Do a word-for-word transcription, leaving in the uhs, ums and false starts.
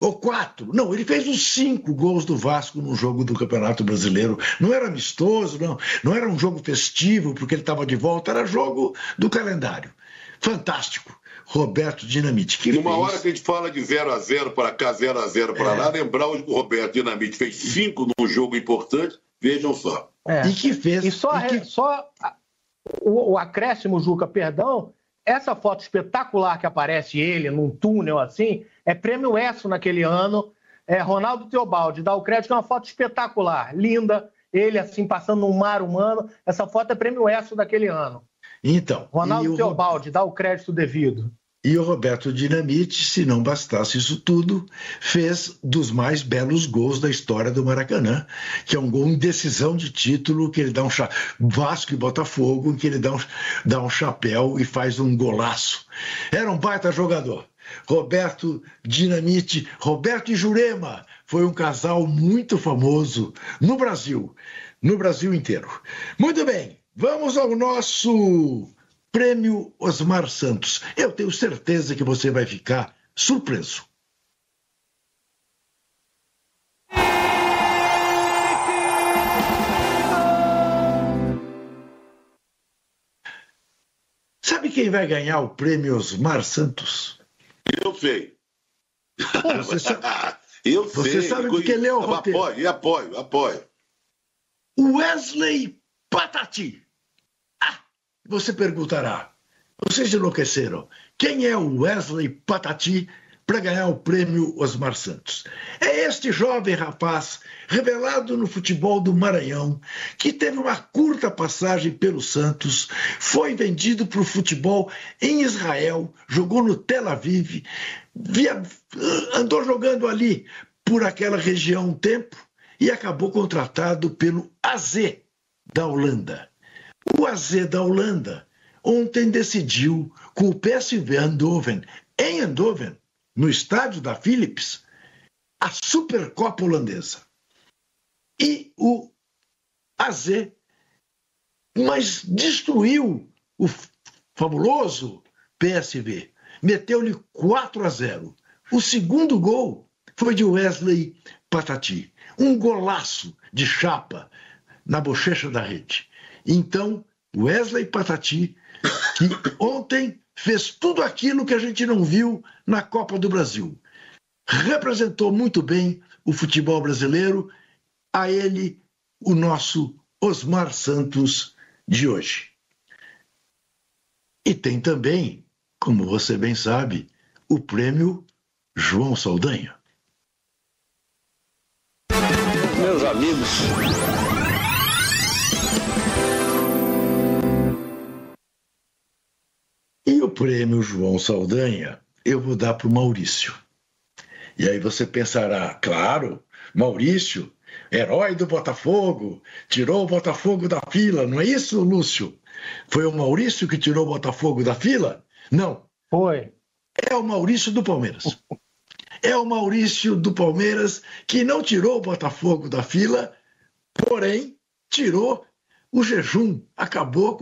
ou quatro. Não, ele fez os cinco gols do Vasco no jogo do Campeonato Brasileiro. Não era amistoso, não, não era um jogo festivo, porque ele estava de volta, era jogo do calendário. Fantástico. Roberto Dinamite. Que Numa fez... hora que a gente fala de zero a zero para cá, zero a zero para é. lá, lembrar que o Roberto Dinamite fez cinco num jogo importante, vejam só. É. E que fez... E só, e que... só o, o acréscimo, Juca, perdão, essa foto espetacular que aparece ele num túnel assim, é prêmio ESSO naquele ano, é Ronaldo Teobaldi, dá o crédito, é uma foto espetacular, linda, ele assim passando num mar humano, essa foto é prêmio ESSO daquele ano. Então... Ronaldo Teobaldi, o... dá o crédito devido. E o Roberto Dinamite, se não bastasse isso tudo, fez dos mais belos gols da história do Maracanã, que é um gol em decisão de título, que ele dá um cha... Vasco e Botafogo, que ele dá um, dá um chapéu e faz um golaço. Era um baita jogador. Roberto Dinamite, Roberto e Jurema, foi um casal muito famoso no Brasil, no Brasil inteiro. Muito bem, vamos ao nosso... Prêmio Osmar Santos. Eu tenho certeza que você vai ficar surpreso. Sabe quem vai ganhar o Prêmio Osmar Santos? Eu sei. Você sabe, Eu você sei. sabe porque leu o roteiro. Apoio, apoio, apoio. Wesley Patati. Ah, você perguntará. Vocês enlouqueceram. Quem é o Wesley Patati para ganhar o prêmio Osmar Santos? É este jovem rapaz, revelado no futebol do Maranhão, que teve uma curta passagem pelo Santos, foi vendido para o futebol em Israel, jogou no Tel Aviv, via, andou jogando ali por aquela região um tempo e acabou contratado pelo A Z da Holanda. O A Z da Holanda ontem decidiu, com o P S V Eindhoven, em Eindhoven, no estádio da Philips, a Supercopa holandesa. E o A Z, mas destruiu o fabuloso P S V, meteu-lhe quatro a zero. O segundo gol foi de Wesley Patati, um golaço de chapa na bochecha da rede. Então, Wesley Patati, que ontem fez tudo aquilo que a gente não viu na Copa do Brasil. Representou muito bem o futebol brasileiro, a ele o nosso Osmar Santos de hoje. E tem também, como você bem sabe, o prêmio João Saldanha. Meus amigos... E o prêmio João Saldanha eu vou dar para o Maurício. E aí você pensará, claro, Maurício, herói do Botafogo, tirou o Botafogo da fila, não é isso, Lúcio? Foi o Maurício que tirou o Botafogo da fila? Não. Foi. É o Maurício do Palmeiras. É o Maurício do Palmeiras que não tirou o Botafogo da fila, porém tirou o jejum, acabou com